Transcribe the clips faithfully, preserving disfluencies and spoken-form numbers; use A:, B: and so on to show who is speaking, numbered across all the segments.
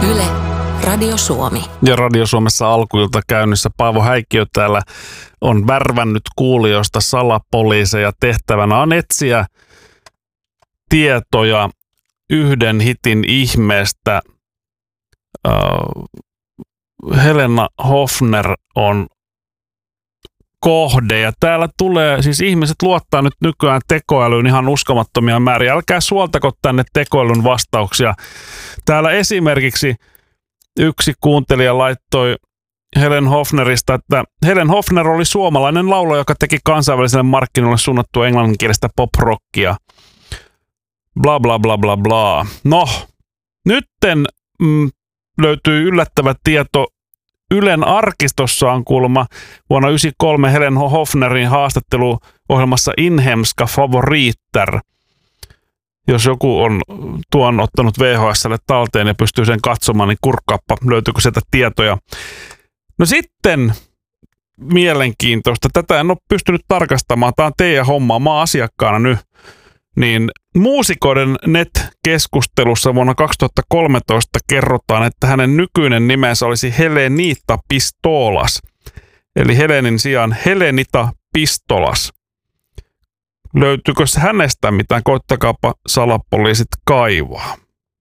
A: Yle, Radio Suomi.
B: Ja Radio Suomessa alkuilta käynnissä Paavo Häikkiö täällä on värvännyt kuulijoista salapoliiseja. Tehtävänä on etsiä tietoja yhden hitin ihmeestä. Uh, Helena Hoffner on kohde. Ja täällä tulee, siis ihmiset luottaa nyt nykyään tekoälyyn ihan uskomattomia määriä. Älkää suoltako tänne tekoälyn vastauksia. Täällä esimerkiksi yksi kuuntelija laittoi Helen Hoffnerista, että Helen Hoffner oli suomalainen laulaja, joka teki kansainväliselle markkinoille suunnattua englanninkielistä pop-rockia. Bla bla bla bla bla. No, nytten mm, löytyy yllättävä tieto. Ylen arkistossa on kuulemma vuonna yhdeksänkymmentäkolme Helen Hoffnerin haastatteluohjelmassa Inhemska favoriter. Jos joku on tuon ottanut V H S:lle talteen ja pystyy sen katsomaan, niin kurkkaappa, löytyykö sieltä tietoja. No sitten mielenkiintoista. Tätä en ole pystynyt tarkastamaan. Tämä on teidän hommaa. Mä oon asiakkaana nyt. Niin muusikoiden net-keskustelussa vuonna kaksituhattakolmetoista kerrotaan, että hänen nykyinen nimensä olisi Helenita Pistolas. Eli Helenin sijaan Helenita Pistolas. Löytyykö hänestä mitään? Koittakaapa salapoliisit kaivaa.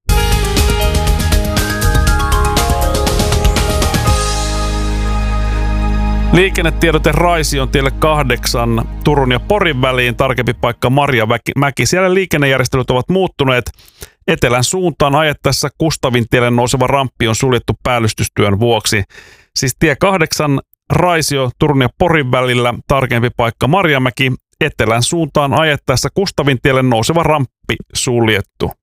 B: Liikennetiedote Raision tielle kahdeksan Turun ja Porin väliin, tarkempi paikka Marjamäki. Siellä liikennejärjestelyt ovat muuttuneet. Etelän suuntaan ajettaessa Kustavin tielle nouseva ramppi on suljettu päällystystyön vuoksi. Siis tie kahdeksan Raisio Turun ja Porin välillä, tarkempi paikka Marjamäki. Etelän suuntaan ajettaessa Kustavin tielle nouseva ramppi suljettu.